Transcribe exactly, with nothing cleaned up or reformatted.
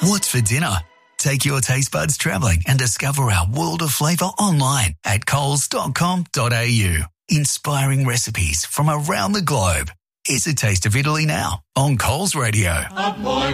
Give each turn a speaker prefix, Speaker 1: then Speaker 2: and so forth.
Speaker 1: What's for dinner? Take your taste buds travelling and discover our world of flavour online at coles dot com dot a u. Inspiring recipes from around the globe. It's a taste of Italy now on Coles Radio.